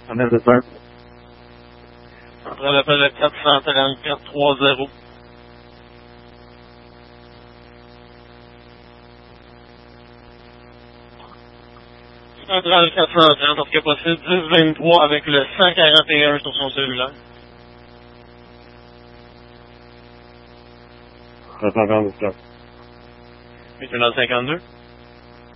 Amel de Peur. Central appel le 434-30. Central 430, est-ce que possible 10-23 avec le 141 sur son cellulaire? 342 stop. Et tu es dans le 52?